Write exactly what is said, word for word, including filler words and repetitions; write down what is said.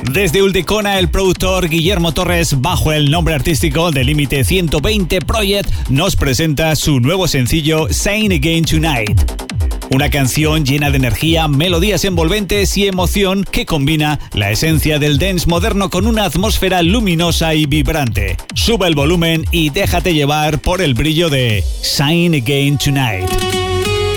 Desde Ulticona, el productor Guillermo Torres, bajo el nombre artístico de Límite ciento veinte Project, nos presenta su nuevo sencillo Saying Again Tonight. Una canción llena de energía, melodías envolventes y emoción que combina la esencia del dance moderno con una atmósfera luminosa y vibrante. Sube el volumen y déjate llevar por el brillo de Saying Again Tonight.